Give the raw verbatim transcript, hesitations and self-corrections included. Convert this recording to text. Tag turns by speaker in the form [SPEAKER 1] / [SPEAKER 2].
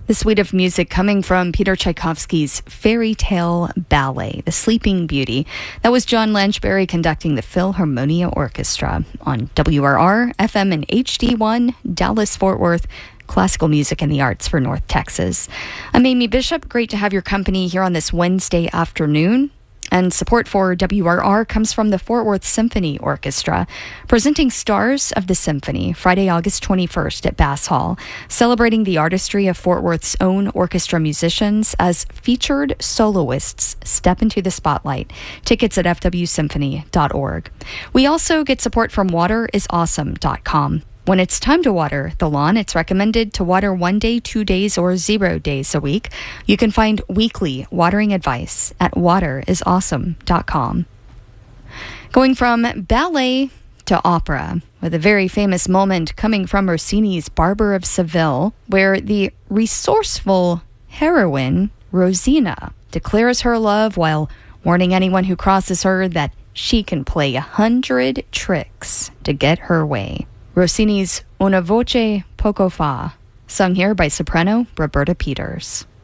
[SPEAKER 1] The suite of music coming from Peter Tchaikovsky's fairy tale ballet, The Sleeping Beauty. That was John Lanchberry conducting the Philharmonia Orchestra on W R R, F M and H D one, Dallas-Fort Worth, classical music and the arts for North Texas. I'm Amy Bishop. Great to have your company here on this Wednesday afternoon. And support for W R R comes from the Fort Worth Symphony Orchestra, presenting Stars of the Symphony Friday, August twenty-first at Bass Hall, celebrating the artistry of Fort Worth's own orchestra musicians as featured soloists step into the spotlight. Tickets at f w symphony dot org. We also get support from water is awesome dot com. When it's time to water the lawn, it's recommended to water one day, two days, or zero days a week. You can find weekly watering advice at water is awesome dot com. Going from ballet to opera, with a very famous moment coming from Rossini's Barber of Seville, where the resourceful heroine, Rosina, declares her love while warning anyone who crosses her that she can play a hundred tricks to get her way. Rossini's Una voce poco fa, sung here by soprano Roberta Peters.